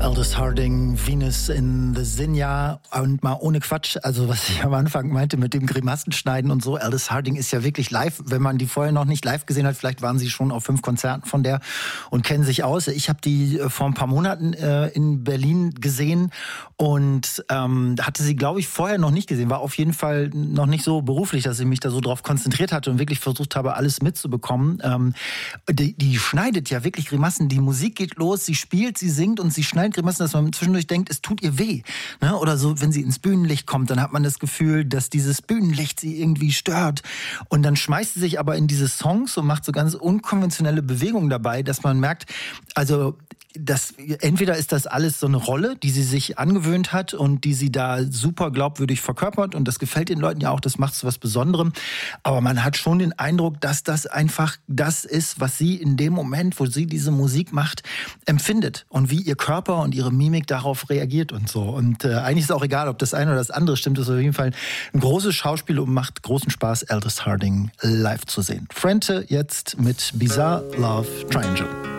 Aldous Harding, Venus in the Zinja. Und mal ohne Quatsch, also was ich am Anfang meinte mit dem Grimassenschneiden und so, Aldous Harding ist ja wirklich live, wenn man die vorher noch nicht live gesehen hat, vielleicht waren sie schon auf 5 Konzerten von der und kennen sich aus. Ich habe die vor ein paar Monaten in Berlin gesehen und hatte sie, glaube ich, vorher noch nicht gesehen. War auf jeden Fall noch nicht so beruflich, dass ich mich da so drauf konzentriert hatte und wirklich versucht habe, alles mitzubekommen. Die schneidet ja wirklich Grimassen. Die Musik geht los, sie spielt, sie singt und sie schneidet Grimassen, dass man zwischendurch denkt, es tut ihr weh. Ne? Oder so, wenn sie ins Bühnenlicht kommt, dann hat man das Gefühl, dass dieses Bühnenlicht sie irgendwie stört. Und dann schmeißt sie sich aber in diese Songs und macht so ganz unkonventionelle Bewegungen dabei, dass man merkt, also entweder ist das alles so eine Rolle, die sie sich angewöhnt hat und die sie da super glaubwürdig verkörpert und das gefällt den Leuten ja auch, das macht es zu was Besonderem. Aber man hat schon den Eindruck, dass das einfach das ist, was sie in dem Moment, wo sie diese Musik macht, empfindet und wie ihr Körper und ihre Mimik darauf reagiert und so. Und eigentlich ist auch egal, ob das eine oder das andere stimmt. Das ist auf jeden Fall ein großes Schauspiel und macht großen Spaß, Aldous Harding live zu sehen. Frente jetzt mit Bizarre Love Triangle.